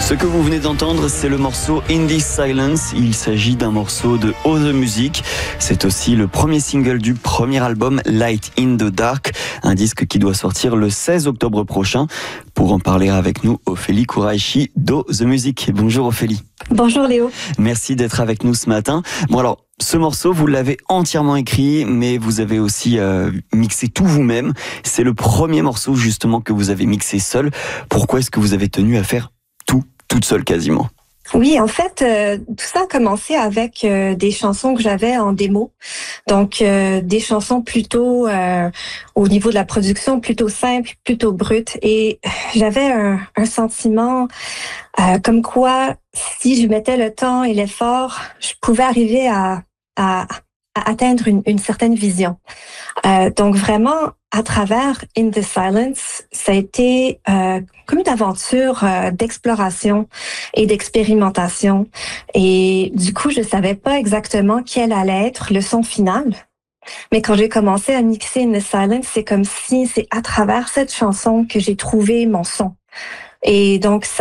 Ce que vous venez d'entendre, c'est le morceau In This Silence. Il s'agit d'un morceau de Oh The Music. C'est aussi le premier single du premier album Light in the Dark, un disque qui doit sortir le 16 octobre prochain. Pour en parler avec nous, Ophélie Kouraichi d'O The Music. Bonjour Ophélie. Bonjour Léo. Merci d'être avec nous ce matin. Bon alors, ce morceau, vous l'avez entièrement écrit, mais vous avez aussi mixé tout vous-même. C'est le premier morceau justement que vous avez mixé seul. Pourquoi est-ce que vous avez tenu à faire tout, toute seule quasiment ? Oui, en fait, tout ça a commencé avec des chansons que j'avais en démo. Donc, des chansons plutôt, au niveau de la production, plutôt simples, plutôt brutes. Et j'avais un sentiment comme quoi, si je mettais le temps et l'effort, je pouvais arriver à atteindre une certaine vision. Donc, vraiment, à travers In the Silence, ça a été comme une aventure d'exploration et d'expérimentation. Et du coup, je savais pas exactement quel allait être le son final. Mais quand j'ai commencé à mixer In the Silence, c'est comme si c'est à travers cette chanson que j'ai trouvé mon son. Et donc,